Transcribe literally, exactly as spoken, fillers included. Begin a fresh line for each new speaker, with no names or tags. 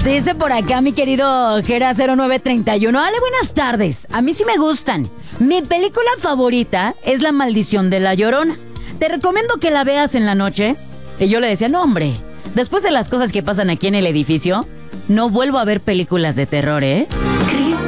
Dice por acá mi querido Gera cero nueve treinta y uno. Ale, buenas tardes. A mí sí me gustan. Mi película favorita es La Maldición de la Llorona. Te recomiendo que la veas en la noche. Y yo le decía, no hombre, después de las cosas que pasan aquí en el edificio, no vuelvo a ver películas de terror, ¿eh?